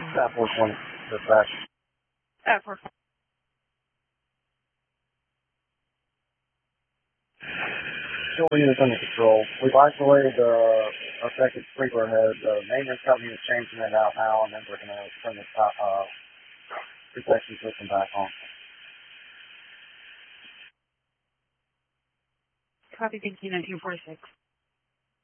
Staff 420, dispatch. At 420. Fuel units under control. We've isolated the affected sprinkler head. The maintenance company is changing it out now, and then we're going to turn the protection system back on. Copy, thank you, 1946.